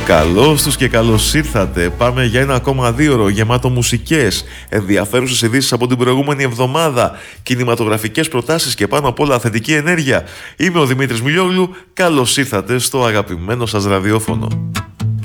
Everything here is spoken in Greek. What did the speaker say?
Καλώς τους και καλώς ήρθατε. Πάμε για ένα ακόμα 2ωρο γεμάτο μουσικές, ενδιαφέρουσες ειδήσεις από την προηγούμενη εβδομάδα, κινηματογραφικές προτάσεις και πάνω απ' όλα θετική ενέργεια. Είμαι ο Δημήτρης Μιλιόγλου. Καλώς ήρθατε στο αγαπημένο σας ραδιόφωνο.